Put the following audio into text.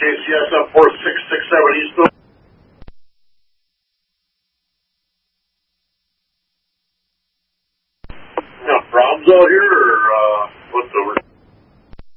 KCSF 4667 Eastville. Problems out here, or what's over?